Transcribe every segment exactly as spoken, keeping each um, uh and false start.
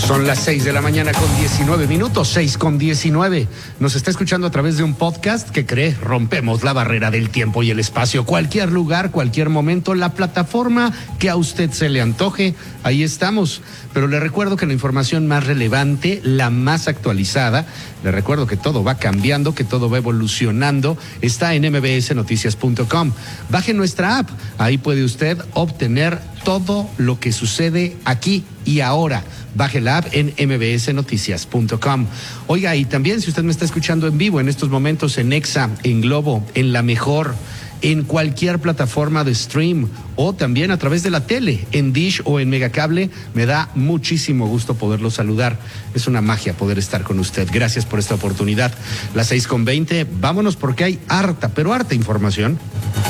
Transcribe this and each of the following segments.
Son las seis de la mañana con diecinueve minutos, seis con diecinueve. Nos está escuchando a través de un podcast que cree rompemos la barrera del tiempo y el espacio. Cualquier lugar, cualquier momento, la plataforma que a usted se le antoje, ahí estamos. Pero le recuerdo que la información más relevante, la más actualizada, le recuerdo que todo va cambiando, que todo va evolucionando, está en m b s noticias punto com. Baje nuestra app, ahí puede usted obtener todo lo que sucede aquí y ahora. Baje la app en m b s noticias punto com. Oiga, y también si usted me está escuchando en vivo en estos momentos en Exa, en Globo, en La Mejor, en cualquier plataforma de stream o también a través de la tele, en Dish o en Megacable, me da muchísimo gusto poderlo saludar. Es una magia poder estar con usted. Gracias por esta oportunidad. Las seis con veinte, vámonos porque hay harta, pero harta información.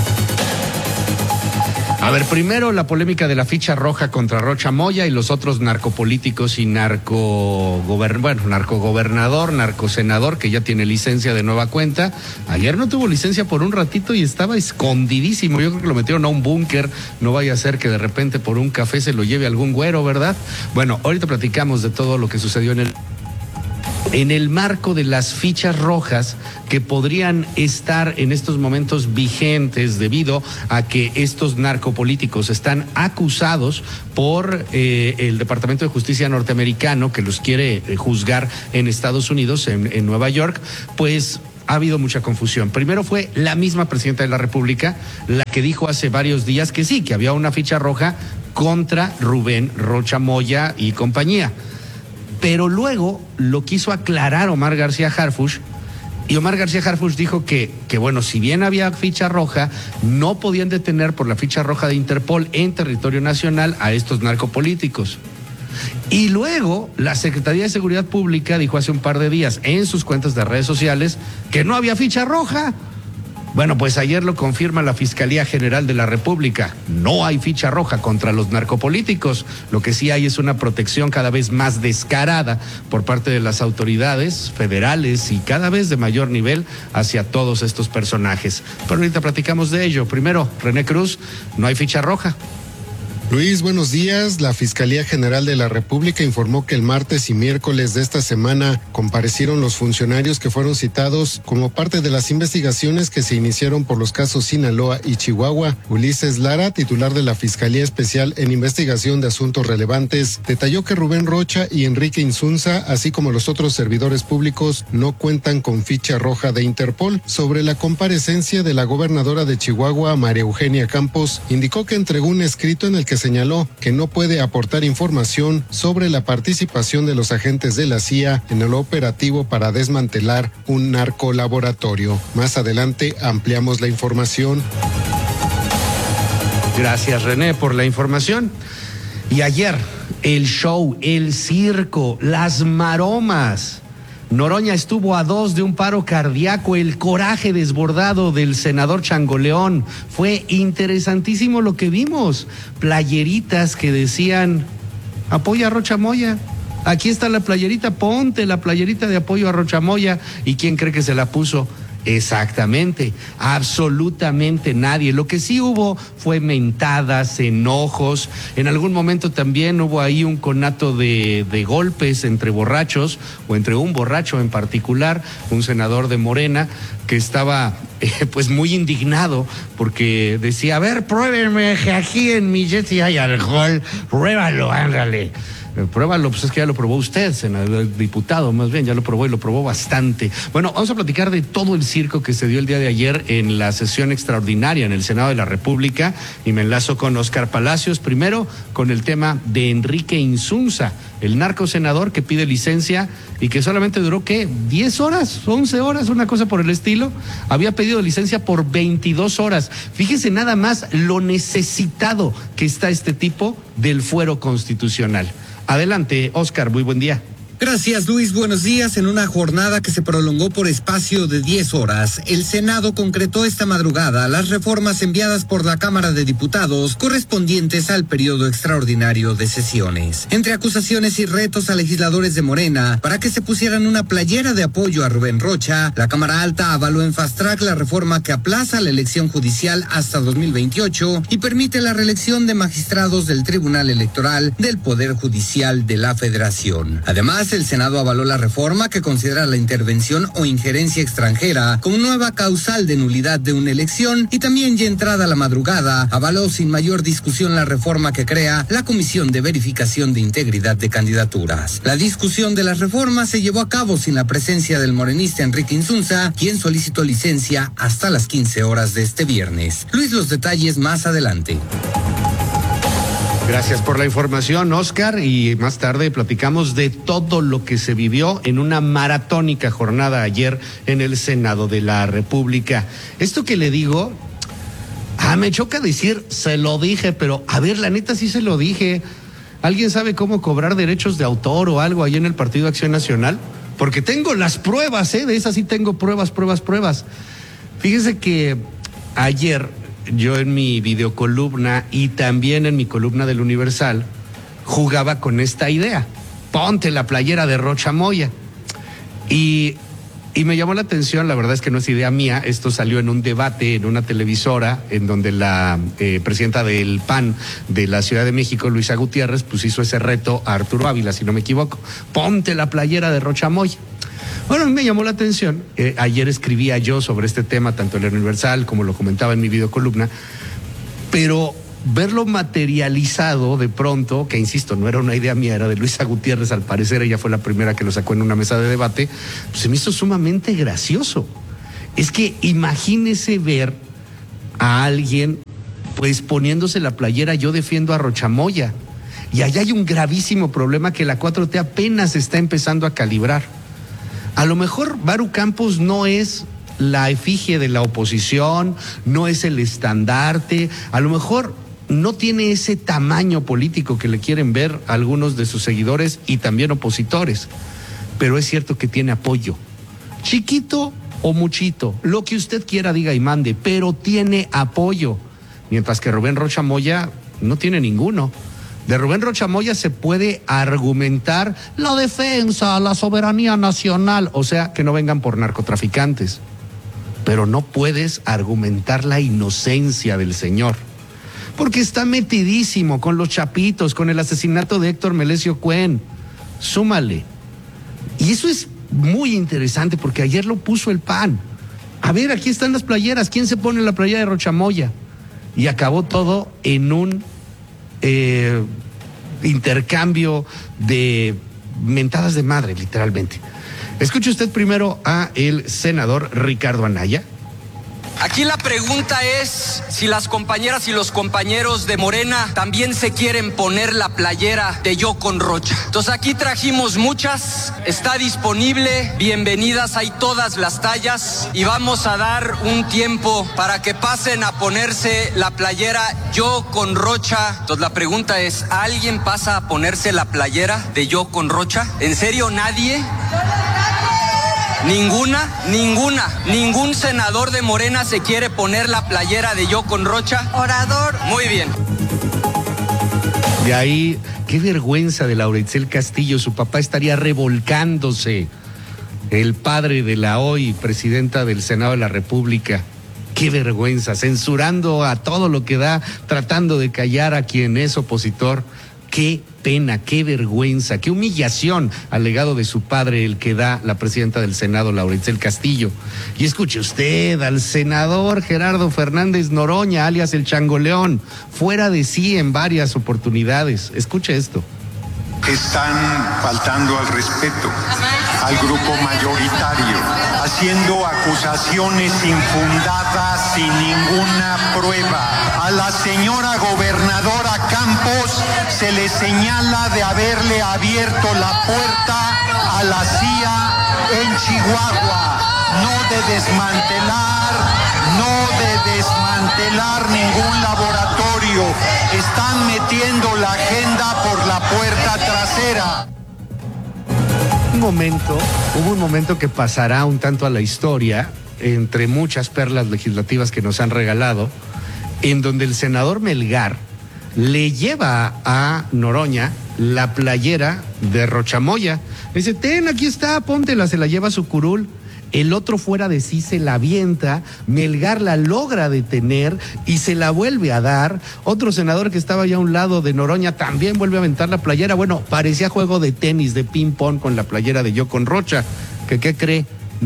A ver, primero la polémica de la ficha roja contra Rocha Moya y los otros narcopolíticos y narco bueno, narcogobernador, narcosenador que ya tiene licencia de nueva cuenta. Ayer no tuvo licencia por un ratito y estaba escondidísimo. Yo creo que lo metieron a un búnker. No vaya a ser que de repente por un café se lo lleve algún güero, ¿verdad? Bueno, ahorita platicamos de todo lo que sucedió en el En el marco de las fichas rojas que podrían estar en estos momentos vigentes debido a que estos narcopolíticos están acusados por eh, el Departamento de Justicia norteamericano que los quiere eh, juzgar en Estados Unidos, en, en Nueva York, pues ha habido mucha confusión. Primero fue la misma presidenta de la República la que dijo hace varios días que sí, que había una ficha roja contra Rubén Rocha Moya y compañía. Pero luego lo quiso aclarar Omar García Harfuch, y Omar García Harfuch dijo que, que, bueno, si bien había ficha roja, no podían detener por la ficha roja de Interpol en territorio nacional a estos narcopolíticos. Y luego la Secretaría de Seguridad Pública dijo hace un par de días en sus cuentas de redes sociales que no había ficha roja. Bueno, pues ayer lo confirma la Fiscalía General de la República. No hay ficha roja contra los narcopolíticos. Lo que sí hay es una protección cada vez más descarada por parte de las autoridades federales y cada vez de mayor nivel hacia todos estos personajes. Pero ahorita platicamos de ello. Primero, René Cruz, no hay ficha roja. Luis, buenos días. La Fiscalía General de la República informó que el martes y miércoles de esta semana comparecieron los funcionarios que fueron citados como parte de las investigaciones que se iniciaron por los casos Sinaloa y Chihuahua. Ulises Lara, titular de la Fiscalía Especial en Investigación de Asuntos Relevantes, detalló que Rubén Rocha y Enrique Insunza, así como los otros servidores públicos, no cuentan con ficha roja de Interpol. Sobre la comparecencia de la gobernadora de Chihuahua, María Eugenia Campos, indicó que entregó un escrito en el que señaló que no puede aportar información sobre la participación de los agentes de la C I A en el operativo para desmantelar un narcolaboratorio. Más adelante ampliamos la información. Gracias, René, por la información. Y ayer, el show, el circo, las maromas. Noroña estuvo a dos de un paro cardíaco, el coraje desbordado del senador Changoleón. Fue interesantísimo lo que vimos. Playeritas que decían, apoya a Rocha Moya. Aquí está la playerita, ponte la playerita de apoyo a Rocha Moya. ¿Y quién cree que se la puso? Exactamente, absolutamente nadie. Lo que sí hubo fue mentadas, enojos. En algún momento también hubo ahí un conato de, de golpes entre borrachos, o entre un borracho en particular, un senador de Morena, que estaba eh, pues muy indignado porque decía, a ver, pruébenme que aquí en mi jet hay alcohol, pruébalo, ándale. Pruébalo, pues es que ya lo probó usted, senador, diputado, más bien, ya lo probó y lo probó bastante. Bueno, vamos a platicar de todo el circo que se dio el día de ayer en la sesión extraordinaria en el Senado de la República, y me enlazo con Oscar Palacios, primero con el tema de Enrique Insunza, el narcosenador que pide licencia y que solamente duró, ¿qué? diez horas, once horas, una cosa por el estilo. Había pedido licencia por veintidós horas. Fíjese nada más lo necesitado que está este tipo del fuero constitucional. Adelante, Oscar, muy buen día. Gracias, Luis. Buenos días. En una jornada que se prolongó por espacio de diez horas, el Senado concretó esta madrugada las reformas enviadas por la Cámara de Diputados correspondientes al periodo extraordinario de sesiones. Entre acusaciones y retos a legisladores de Morena para que se pusieran una playera de apoyo a Rubén Rocha, la Cámara Alta avaló en fast track la reforma que aplaza la elección judicial hasta dos mil veintiocho y permite la reelección de magistrados del Tribunal Electoral del Poder Judicial de la Federación. Además, el Senado avaló la reforma que considera la intervención o injerencia extranjera como nueva causal de nulidad de una elección y también, ya entrada la madrugada, avaló sin mayor discusión la reforma que crea la Comisión de Verificación de Integridad de Candidaturas. La discusión de las reformas se llevó a cabo sin la presencia del morenista Enrique Insunza, quien solicitó licencia hasta las quince horas de este viernes. Luis, los detalles más adelante. Gracias por la información, Oscar, y más tarde platicamos de todo lo que se vivió en una maratónica jornada ayer en el Senado de la República. Esto que le digo, ah, me choca decir, se lo dije, pero a ver, la neta sí se lo dije. ¿Alguien sabe cómo cobrar derechos de autor o algo ahí en el Partido Acción Nacional? Porque tengo las pruebas, ¿eh? De esas sí tengo pruebas, pruebas, pruebas. Fíjese que ayer yo en mi videocolumna y también en mi columna del Universal jugaba con esta idea. Ponte la playera de Rocha Moya. Y, y me llamó la atención, la verdad es que no es idea mía, esto salió en un debate en una televisora en donde la eh, presidenta del P A N de la Ciudad de México, Luisa Gutiérrez, pues hizo ese reto a Arturo Ávila, si no me equivoco. Ponte la playera de Rocha Moya. Bueno, a mí me llamó la atención, eh, ayer escribía yo sobre este tema, tanto en el Universal como lo comentaba en mi videocolumna, pero verlo materializado de pronto, que insisto, no era una idea mía, era de Luisa Gutiérrez, al parecer ella fue la primera que lo sacó en una mesa de debate, pues se me hizo sumamente gracioso. Es que imagínese ver a alguien pues poniéndose la playera, yo defiendo a Rocha Moya, y allá hay un gravísimo problema que la cuatro T apenas está empezando a calibrar. A lo mejor Maru Campos no es la efigie de la oposición, no es el estandarte, a lo mejor no tiene ese tamaño político que le quieren ver algunos de sus seguidores y también opositores, pero es cierto que tiene apoyo, chiquito o muchito, lo que usted quiera diga y mande, pero tiene apoyo, mientras que Rubén Rocha Moya no tiene ninguno. De Rubén Rocha Moya se puede argumentar la defensa, la soberanía nacional, o sea, que no vengan por narcotraficantes. Pero no puedes argumentar la inocencia del señor, porque está metidísimo con los chapitos, con el asesinato de Héctor Melesio Cuen. Súmale. Y eso es muy interesante porque ayer lo puso el P A N. A ver, aquí están las playeras. ¿Quién se pone la playera de Rocha Moya? Y acabó todo en un Eh, intercambio de mentadas de madre, literalmente. Escuche usted primero a el senador Ricardo Anaya. Aquí la pregunta es si las compañeras y los compañeros de Morena también se quieren poner la playera de Yo con Rocha. Entonces aquí trajimos muchas, está disponible, bienvenidas, hay todas las tallas y vamos a dar un tiempo para que pasen a ponerse la playera Yo con Rocha. Entonces la pregunta es, ¿alguien pasa a ponerse la playera de Yo con Rocha? ¿En serio nadie? Ninguna, ninguna, ningún senador de Morena se quiere poner la playera de Yo con Rocha. Orador. Muy bien. De ahí, qué vergüenza de Laura Itzel Castillo, su papá estaría revolcándose, el padre de la hoy presidenta del Senado de la República. Qué vergüenza, censurando a todo lo que da, tratando de callar a quien es opositor. Qué pena, qué vergüenza, qué humillación al legado de su padre el que da la presidenta del Senado, Laura Itzel Castillo. Y escuche usted al senador Gerardo Fernández Noroña, alias el Changoleón, fuera de sí en varias oportunidades. Escuche esto. Están faltando al respeto al grupo mayoritario, haciendo acusaciones infundadas sin ninguna prueba. A la señora gobernadora Campos se le señala de haberle abierto la puerta a la C I A en Chihuahua, no de desmantelar, no de desmantelar ningún laboratorio. Están metiendo la agenda por la puerta trasera. un momento, hubo un momento que pasará un tanto a la historia, entre muchas perlas legislativas que nos han regalado, en donde el senador Melgar le lleva a Noroña la playera de Rocha Moya. Le dice, ten, aquí está, póntela, se la lleva a su curul. El otro fuera de sí se la avienta, Melgar la logra detener y se la vuelve a dar. Otro senador que estaba ya a un lado de Noroña también vuelve a aventar la playera. Bueno, parecía juego de tenis, de ping pong con la playera de Yo con Rocha. ¿Que qué cree?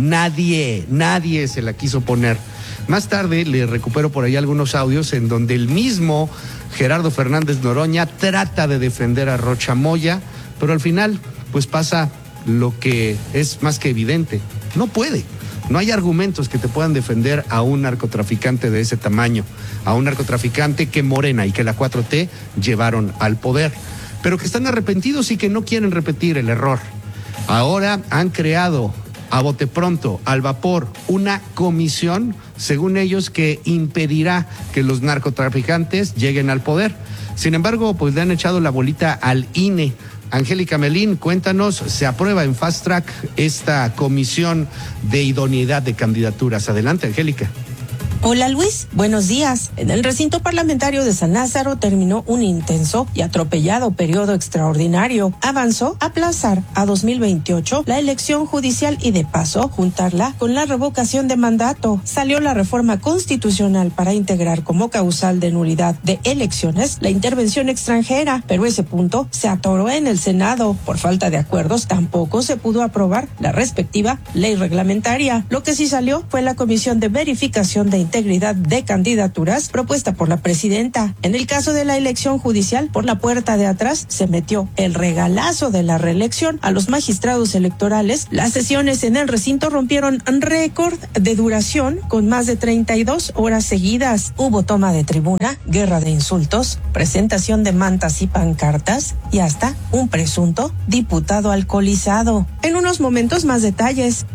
Nadie, nadie se la quiso poner. Más tarde le recupero por ahí algunos audios en donde el mismo Gerardo Fernández Noroña trata de defender a Rocha Moya, pero al final pues pasa lo que es más que evidente. No puede, no hay argumentos que te puedan defender a un narcotraficante de ese tamaño, a un narcotraficante que Morena y que la cuatro T llevaron al poder, pero que están arrepentidos y que no quieren repetir el error. Ahora han creado a bote pronto, al vapor, una comisión, según ellos, que impedirá que los narcotraficantes lleguen al poder. Sin embargo, pues le han echado la bolita al I N E. Angélica Melín, cuéntanos, se aprueba en Fast Track esta comisión de idoneidad de candidaturas. Adelante, Angélica. Hola Luis, buenos días. En el recinto parlamentario de San Lázaro terminó un intenso y atropellado periodo extraordinario. Avanzó a aplazar a dos mil veintiocho la elección judicial y de paso juntarla con la revocación de mandato. Salió la reforma constitucional para integrar como causal de nulidad de elecciones la intervención extranjera, pero ese punto se atoró en el Senado. Por falta de acuerdos tampoco se pudo aprobar la respectiva ley reglamentaria. Lo que sí salió fue la comisión de verificación de integridad de candidaturas propuesta por la presidenta. En el caso de la elección judicial, por la puerta de atrás se metió el regalazo de la reelección a los magistrados electorales. Las sesiones en el recinto rompieron récord de duración con más de treinta y dos horas seguidas. Hubo toma de tribuna, guerra de insultos, presentación de mantas y pancartas y hasta un presunto diputado alcoholizado. En unos momentos más detalles.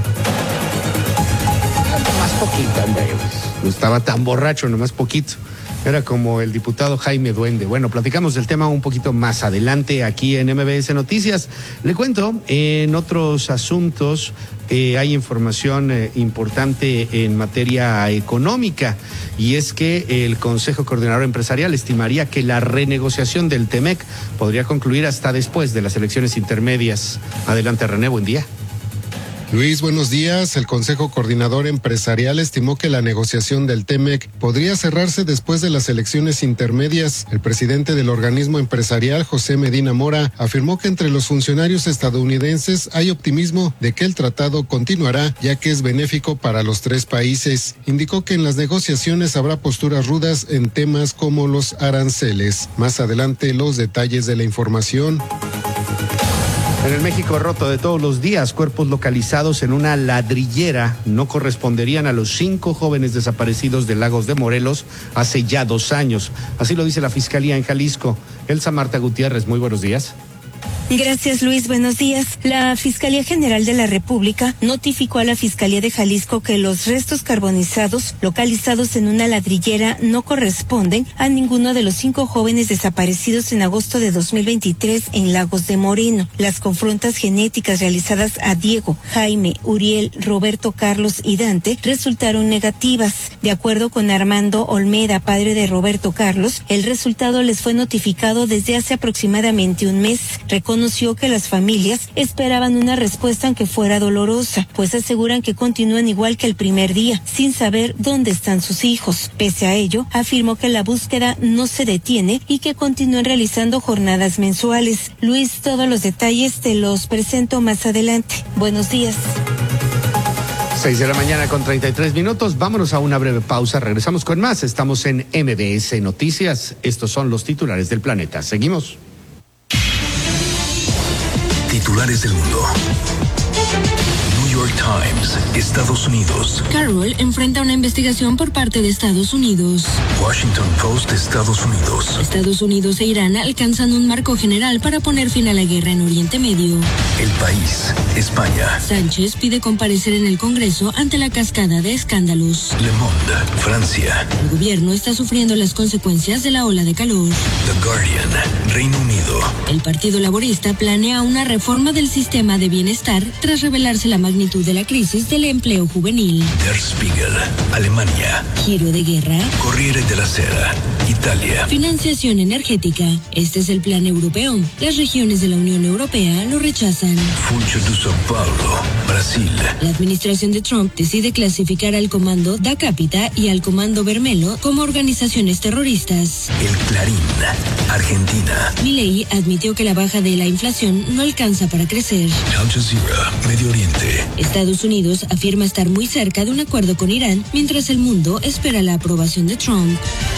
Más poquito, hombre. No estaba tan borracho, nomás poquito. Era como el diputado Jaime Duende. Bueno, platicamos del tema un poquito más adelante aquí en M B S Noticias. Le cuento, en otros asuntos eh, hay información eh, importante en materia económica, y es que el Consejo Coordinador Empresarial estimaría que la renegociación del Temec podría concluir hasta después de las elecciones intermedias. Adelante, René, buen día. Luis, buenos días. El Consejo Coordinador Empresarial estimó que la negociación del Temec podría cerrarse después de las elecciones intermedias. El presidente del organismo empresarial, José Medina Mora, afirmó que entre los funcionarios estadounidenses hay optimismo de que el tratado continuará, ya que es benéfico para los tres países. Indicó que en las negociaciones habrá posturas rudas en temas como los aranceles. Más adelante, los detalles de la información. En el México roto de todos los días, cuerpos localizados en una ladrillera no corresponderían a los cinco jóvenes desaparecidos de Lagos de Morelos hace ya dos años. Así lo dice la Fiscalía en Jalisco. Elsa Marta Gutiérrez, muy buenos días. Gracias, Luis. Buenos días. La Fiscalía General de la República notificó a la Fiscalía de Jalisco que los restos carbonizados localizados en una ladrillera no corresponden a ninguno de los cinco jóvenes desaparecidos en agosto de dos mil veintitrés en Lagos de Moreno. Las confrontas genéticas realizadas a Diego, Jaime, Uriel, Roberto Carlos y Dante resultaron negativas. De acuerdo con Armando Olmeda, padre de Roberto Carlos, el resultado les fue notificado desde hace aproximadamente un mes. Reconoció que las familias esperaban una respuesta aunque fuera dolorosa, pues aseguran que continúan igual que el primer día, sin saber dónde están sus hijos. Pese a ello, afirmó que la búsqueda no se detiene y que continúan realizando jornadas mensuales. Luis, todos los detalles te los presento más adelante. Buenos días. Seis de la mañana con treinta y tres minutos. Vámonos a una breve pausa. Regresamos con más. Estamos en M B S Noticias. Estos son los titulares del planeta. Seguimos. Titulares del mundo. New York Times, Estados Unidos. Carroll enfrenta una investigación por parte de Estados Unidos. Washington Post, Estados Unidos. Estados Unidos e Irán alcanzan un marco general para poner fin a la guerra en Oriente Medio. El País, España. Sánchez pide comparecer en el Congreso ante la cascada de escándalos. Le Monde, Francia. El gobierno está sufriendo las consecuencias de la ola de calor. The Guardian, Reino Unido. El Partido Laborista planea una reforma reforma del sistema de bienestar tras revelarse la magnitud de la crisis del empleo juvenil. Der Spiegel, Alemania. Giro de guerra. Corriere della Sera, Italia. Financiación energética. Este es el plan europeo. Las regiones de la Unión Europea lo rechazan. Funcho de São Paulo, Brasil. La administración de Trump decide clasificar al Comando Da Capita y al Comando Vermelo como organizaciones terroristas. El Clarín, Argentina. Milei admitió que la baja de la inflación no alcanza para crecer. Al Jazeera, Medio Oriente. Estados Unidos afirma estar muy cerca de un acuerdo con Irán, mientras el mundo espera la aprobación de Trump.